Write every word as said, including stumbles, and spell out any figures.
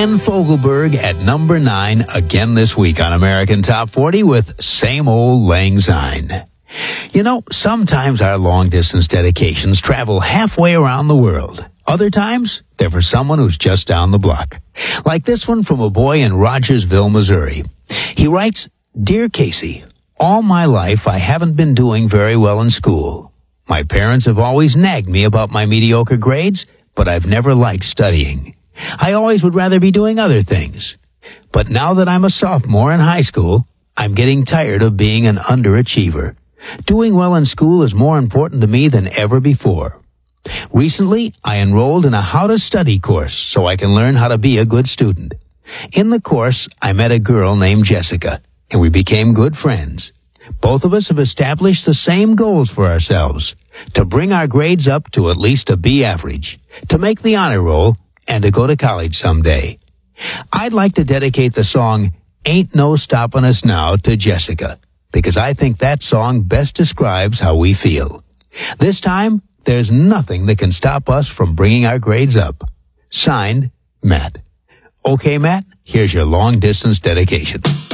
Glenn Fogelberg at number nine again this week on American Top forty with Same Old Lang Syne. You know, sometimes our long-distance dedications travel halfway around the world. Other times, they're for someone who's just down the block. Like this one from a boy in Rogersville, Missouri. He writes, "Dear Casey, all my life I haven't been doing very well in school. My parents have always nagged me about my mediocre grades, but I've never liked studying. I always would rather be doing other things. But now that I'm a sophomore in high school, I'm getting tired of being an underachiever. Doing well in school is more important to me than ever before. Recently, I enrolled in a how to study course so I can learn how to be a good student. In the course, I met a girl named Jessica, and we became good friends. Both of us have established the same goals for ourselves, to bring our grades up to at least a B average, to make the honor roll, and to go to college someday. I'd like to dedicate the song Ain't No Stoppin' Us Now to Jessica, because I think that song best describes how we feel. This time, there's nothing that can stop us from bringing our grades up. Signed, Matt." Okay, Matt, here's your long-distance dedication.